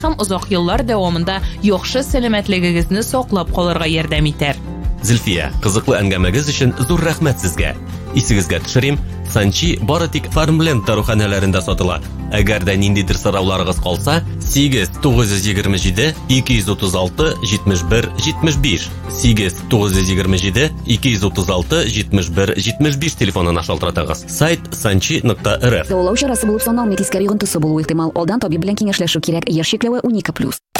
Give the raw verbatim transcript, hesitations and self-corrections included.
һәм озак еллар дәвамында яхшы сәламәтлегегезне саклап калырга ярдәм итәр. Зөлфия, кызыклы әңгәмәгез өчен зур рәхмәт сезгә. Исегезгә төшерим, Санчи бары тик Farmland даруханәләрендә сатыла. Әгәр дә ниндидер сорауларыгыз калса, сигез тугыз йөз егерме җиде ике йөз утыз алты җитмеш бер җитмеш биш сигез тугыз йөз егерме җиде ике йөз утыз алты җитмеш бер җитмеш биш телефонына шалтыратыгыз. Сайт санчи нокта эр эф. Дәвалау чарасы булып саналмый, тискәре йогынтысы булу ихтимал. Алдан табиб белән киңәшләшү кирәк. Яшь чикләве унике плюс.